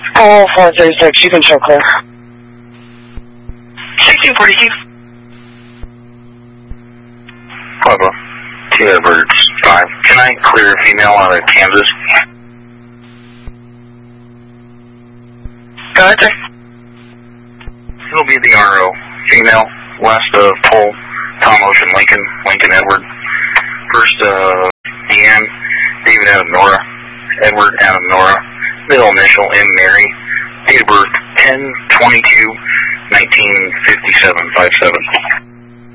Oh, 436, you can show clear. 1642. Papa, 2 Edwards 5. Can I clear female out of Kansas? Go ahead, sir. It'll be the RO. Female, west of Pole, Tom Ocean, Lincoln Edward. First, Deanne, David Adam Nora, Edward Adam Nora, middle initial M. Mary, date of birth 10/22/1957, 57.